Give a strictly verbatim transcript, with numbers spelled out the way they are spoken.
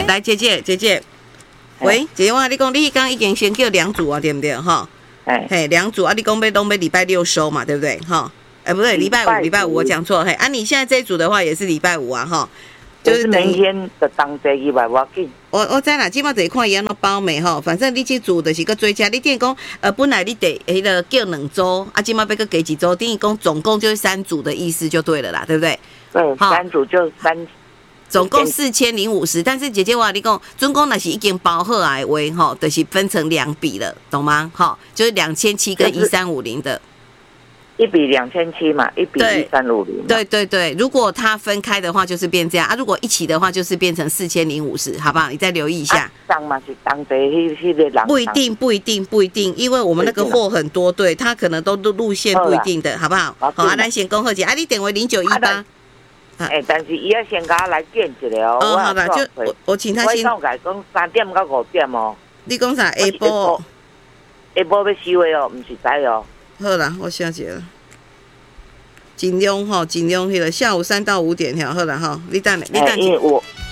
来姐姐姐姐，喂，姐姐我你讲你刚已经先叫两组啊，对不对哈？哎，嘿，两组啊，你讲要拢要礼拜六收嘛，对不对哈？哎，不对，礼拜五礼拜五我讲错，嘿，啊，你现在这一组的话也是礼拜五啊哈。 就是明天的当地以外，我紧。 我我知啦，即马就是看伊安怎包暝吼，反正你这组就是个追加。你等于讲，呃，本来你得迄个叫两周，啊，即马要个给几周，等于讲总共就是三组的意思就对了啦，对不对？ 对，三组就三， 总共四千零五十。但是姐姐我跟你讲，准公那是已经包好来为吼，就是分成两笔了，懂吗？哈，就是两千七跟一三五零的。 一比两千七嘛，一比一三五零。 对对对，如果它分开的话，就是变这样啊；如果一起的话，就是变成四千零五十，好不好？你再留意一下。 当嘛是当地迄迄个人。 不一定，不一定，不一定，因为我们那个货很多，对，它可能都路线不一定的，好不好？好，啊，咱先恭贺姐，啊，你点为零九一八。 哎，但是伊要先给我来见一下哦。 哦，好吧，就我我请他先。 我讲讲三点到五点哦。 你讲啥？下晡。 下晡要收的哦，唔是知哦。 好啦，我写一个。尽量吼，尽量迄个下午三到五点，好啦吼，你等下，你等下。 因为我